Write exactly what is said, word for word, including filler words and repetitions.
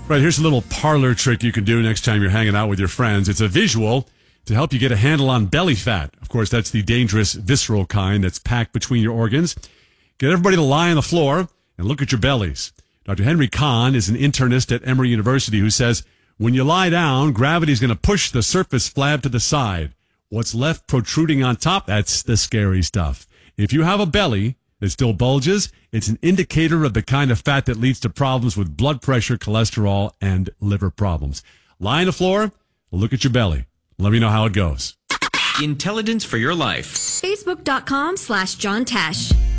Right, here's a little parlor trick you can do next time you're hanging out with your friends. It's a visual to help you get a handle on belly fat. Of course, that's the dangerous visceral kind that's packed between your organs. Get everybody to lie on the floor and look at your bellies. Doctor Henry Kahn is an internist at Emory University who says, when you lie down, gravity is going to push the surface flab to the side. What's left protruding on top, that's the scary stuff. If you have a belly that still bulges, it's an indicator of the kind of fat that leads to problems with blood pressure, cholesterol, and liver problems. Lie on the floor, look at your belly. Let me know how it goes. Intelligence for your life. Facebook.com slash John Tesh.